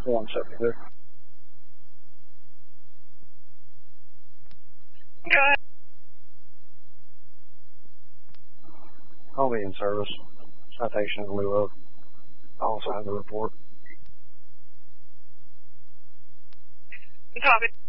One second there. Go ahead. I'll be in service. Citation in lieu of. I also have the report. Copy.